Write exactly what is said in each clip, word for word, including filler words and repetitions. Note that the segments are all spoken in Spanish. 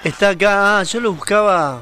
Está acá, ah, yo lo buscaba,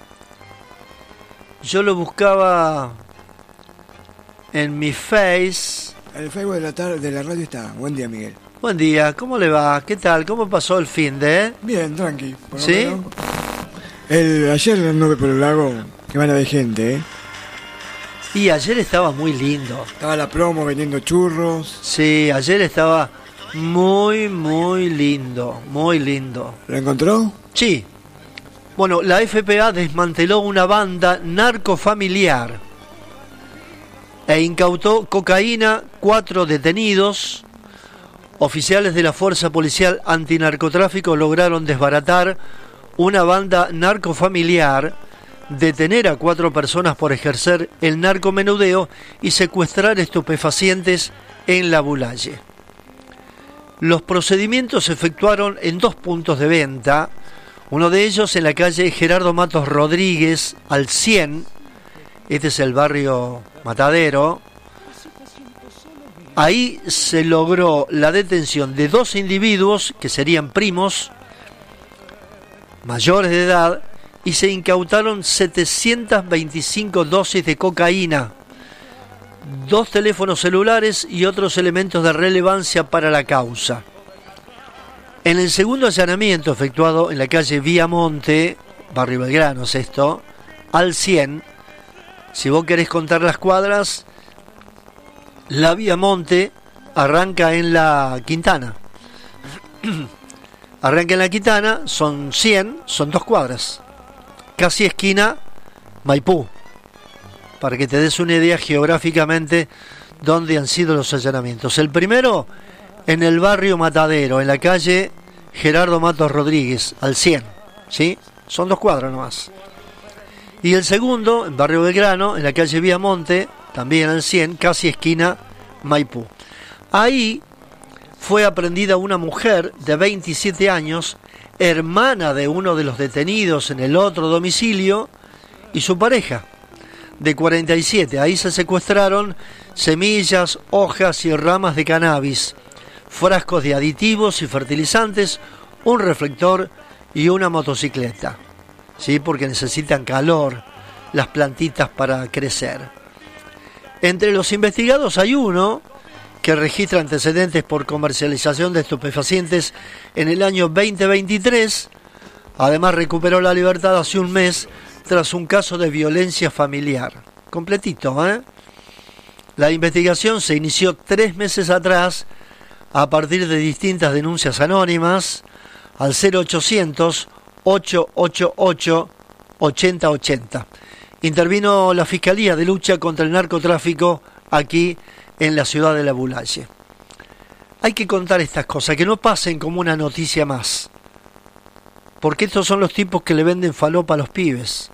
yo lo buscaba en mi Face. El Facebook de la tarde de la radio está. Buen día, Miguel. Buen día, ¿cómo le va? ¿Qué tal? ¿Cómo pasó el fin de? Bien, tranqui. Por ¿Sí? lo menos. El, ayer anduve por el lago, que van a ver gente, ¿eh? Y ayer estaba muy lindo. Estaba la promo vendiendo churros. Sí, ayer estaba muy, muy lindo, muy lindo. ¿Lo encontró? Sí. Bueno, la F P A desmanteló una banda narcofamiliar e incautó cocaína, cuatro detenidos. Oficiales de la Fuerza Policial Antinarcotráfico lograron desbaratar una banda narcofamiliar, detener a cuatro personas por ejercer el narcomenudeo y secuestrar estupefacientes en La Bulaye. Los procedimientos se efectuaron en dos puntos de venta, uno de ellos en la calle Gerardo Matos Rodríguez, al cien, este es el barrio Matadero. Ahí se logró la detención de dos individuos que serían primos, mayores de edad, y se incautaron setecientas veinticinco dosis de cocaína, dos teléfonos celulares y otros elementos de relevancia para la causa. En el segundo allanamiento efectuado en la calle Viamonte, barrio Belgrano es esto, al cien, si vos querés contar las cuadras, la Viamonte arranca en la Quintana. Arranca en la Quintana, son cien, son dos cuadras. Casi esquina Maipú. Para que te des una idea geográficamente dónde han sido los allanamientos. El primero en el barrio Matadero, en la calle Gerardo Matos Rodríguez, al cien. ¿Sí? Son dos cuadras nomás. Y el segundo en barrio Belgrano, en la calle Viamonte, también al cien, casi esquina Maipú. Ahí fue aprendida una mujer de veintisiete años, hermana de uno de los detenidos en el otro domicilio, y su pareja, de cuarenta y siete. Ahí se secuestraron semillas, hojas y ramas de cannabis, frascos de aditivos y fertilizantes, un reflector y una motocicleta. ¿Sí? Porque necesitan calor las plantitas para crecer. Entre los investigados hay uno que registra antecedentes por comercialización de estupefacientes en el año veinte veintitrés. Además recuperó la libertad hace un mes tras un caso de violencia familiar. Completito, ¿eh? La investigación se inició tres meses atrás a partir de distintas denuncias anónimas al cero ochocientos, ochocientos ochenta y ocho, ochenta ochenta. Intervino la Fiscalía de Lucha contra el Narcotráfico aquí en la ciudad de La Bulaye. Hay que contar estas cosas, que no pasen como una noticia más. Porque estos son los tipos que le venden falopa a los pibes.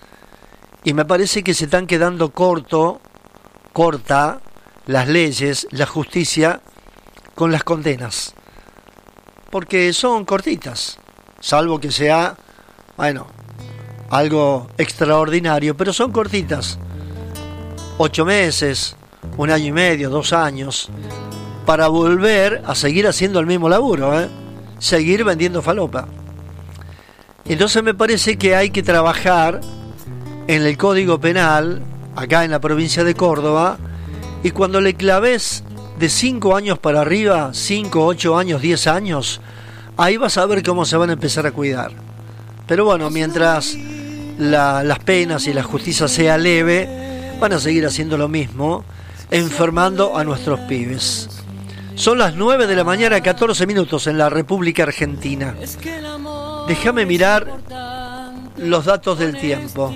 Y me parece que se están quedando corto, corta, las leyes, la justicia, con las condenas. Porque son cortitas. Salvo que sea, bueno, algo extraordinario, pero son cortitas. Ocho meses, un año y medio, dos años, para volver a seguir haciendo el mismo laburo, ¿eh? Seguir vendiendo falopa. Entonces me parece que hay que trabajar en el Código Penal, acá en la provincia de Córdoba, y cuando le claves de cinco años para arriba, cinco, ocho años, diez años, ahí vas a ver cómo se van a empezar a cuidar. Pero bueno, mientras la, las penas y la justicia sea leve, van a seguir haciendo lo mismo, enfermando a nuestros pibes. Son las nueve de la mañana, catorce minutos en la República Argentina. Déjame mirar los datos del tiempo.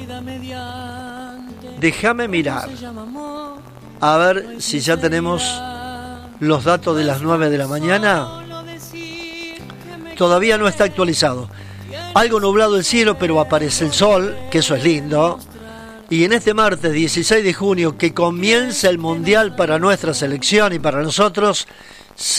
Déjame mirar. A ver si ya tenemos los datos de las nueve de la mañana. Todavía no está actualizado. Algo nublado el cielo, pero aparece el sol, que eso es lindo. Y en este martes dieciséis de junio, que comienza el Mundial para nuestra selección y para nosotros,